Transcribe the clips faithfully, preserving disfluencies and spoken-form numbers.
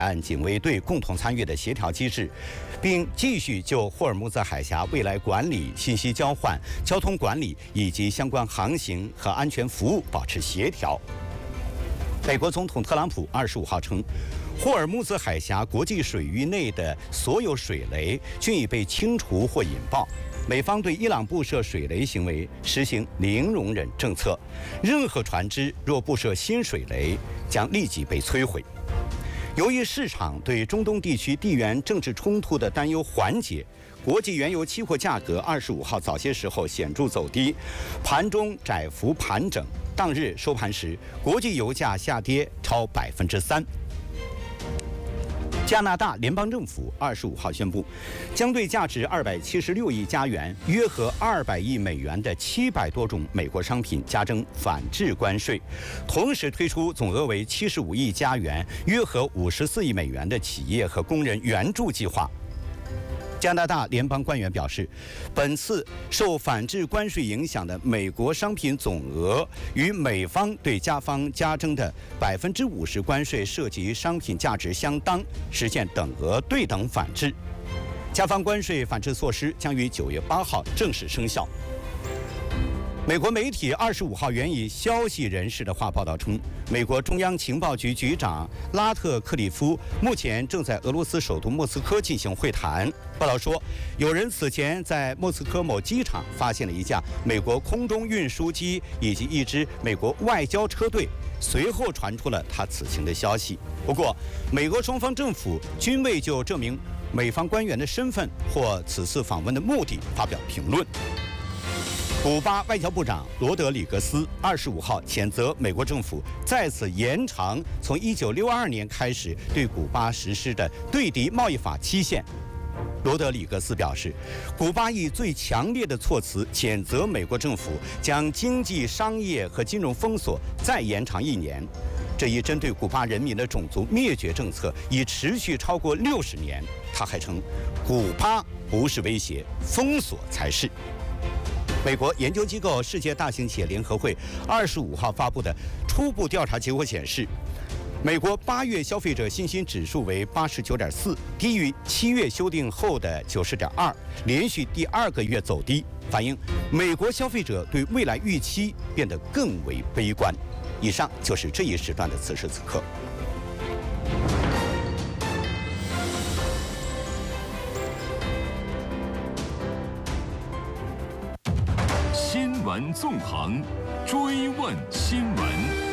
岸警卫队共同参与的协调机制，并继续就霍尔木兹海峡未来管理、信息交换、交通管理以及相关航行和安全服务保持协调。美国总统特朗普二十五号称，霍尔木兹海峡国际水域内的所有水雷均已被清除或引爆。美方对伊朗布设水雷行为实行零容忍政策，任何船只若布设新水雷，将立即被摧毁。由于市场对中东地区地缘政治冲突的担忧缓解，国际原油期货价格二十五号早些时候显著走低，盘中窄幅盘整。当日收盘时，国际油价下跌超百分之三。加拿大联邦政府二十五号宣布，将对价值二百七十六亿加元（约合二百亿美元）的七百多种美国商品加征反制关税，同时推出总额为七十五亿加元（约合五十四亿美元）的企业和工人援助计划。加拿大联邦官员表示，本次受反制关税影响的美国商品总额与美方对加方加征的百分之五十关税涉及商品价值相当，实现等额对等反制。加方关税反制措施将于九月八号正式生效。美国媒体二十五号援引消息人士的话报道称，美国中央情报局局长拉特克里夫目前正在俄罗斯首都莫斯科进行会谈。报道说，有人此前在莫斯科某机场发现了一架美国空中运输机以及一支美国外交车队，随后传出了他此行的消息。不过，美国双方政府均未就这名美方官员的身份或此次访问的目的发表评论。古巴外交部长罗德里格斯二十五号谴责美国政府再次延长从一九六二年开始对古巴实施的对敌贸易法期限。罗德里格斯表示，古巴以最强烈的措辞谴责美国政府将经济、商业和金融封锁再延长一年。这一针对古巴人民的种族灭绝政策已持续超过六十年。他还称，古巴不是威胁，封锁才是。美国研究机构世界大型企业联合会二十五号发布的初步调查结果显示，美国八月消费者信心指数为八十九点四，低于七月修订后的九十点二，连续第二个月走低，反映美国消费者对未来预期变得更为悲观。以上就是这一时段的此时此刻。 新闻纵横，追问新闻。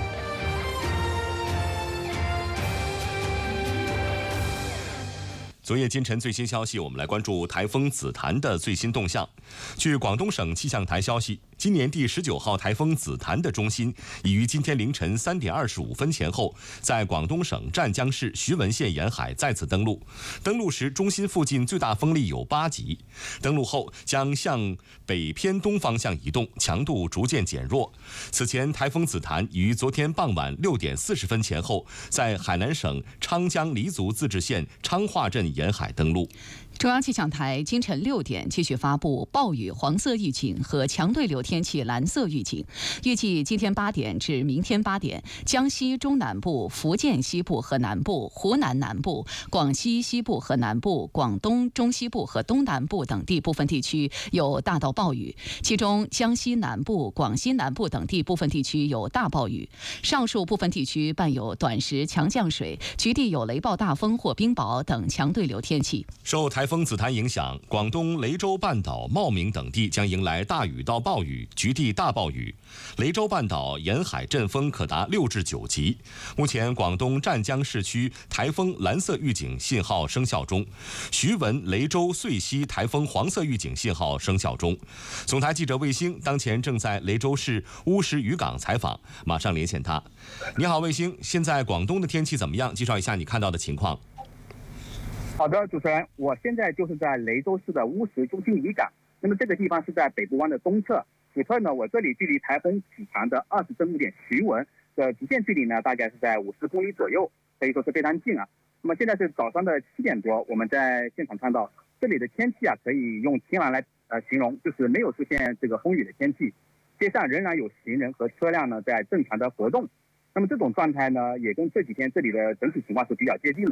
昨夜今晨最新消息，我们来关注台风紫檀的最新动向。据广东省气象台消息，今年第十九号台风紫檀的中心已于今天凌晨三点二十五分前后，在广东省湛江市徐闻县沿海再次登陆。登陆时，中心附近最大风力有八级。登陆后将向北偏东方向移动，强度逐渐减弱。此前，台风紫檀已于昨天傍晚六点四十分前后，在海南省昌江黎族自治县昌化镇沿海登陆。 中央气象台今晨六点继续发布暴雨黄色预警和强对流天气蓝色预警。预计今天八点至明天八点，江西中南部、福建西部和南部、湖南南部、广西西部和南部、广东中西部和东南部等地部分地区有大到暴雨，其中江西南部、广西南部等地部分地区有大暴雨。上述部分地区伴有短时强降水，局地有雷暴大风或冰雹等强对流天气。 受台风紫檀影响，广东雷州半岛、茂名等地将迎来大雨到暴雨，局地大暴雨。雷州半岛沿海阵风可达六至九级。目前，广东湛江市区台风蓝色预警信号生效中，徐闻、雷州、遂溪台风黄色预警信号生效中。总台记者卫星当前正在雷州市乌石渔港采访，马上连线他。你好，卫星，现在广东的天气怎么样？介绍一下你看到的情况。 好的，主持人，我现在就是在雷州市的乌石中心渔港。那么这个地方是在北部湾的东侧，此刻呢，我这里距离台风紫檀的二十登陆点徐闻的直线距离呢，大概是在五十公里左右，可以说是非常近啊。那么现在是早上的七点多，我们在现场看到这里的天气啊，可以用晴朗来呃形容，就是没有出现这个风雨的天气。街上仍然有行人和车辆呢在正常的活动。 那么这种状态呢，也跟这几天这里的整体情况是比较接近的。